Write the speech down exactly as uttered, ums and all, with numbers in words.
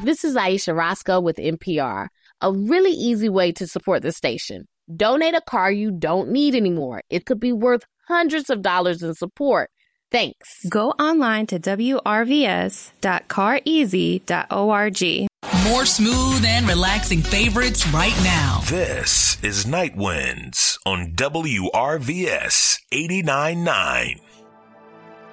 This is Aisha Roscoe with N P R. A really easy way to support the station. Donate a car you don't need anymore. It could be worth hundreds of dollars in support. Thanks. Go online to W R V S dot car easy dot org. More smooth and relaxing favorites right now. This is Night Winds on W R V S eighty-nine point nine.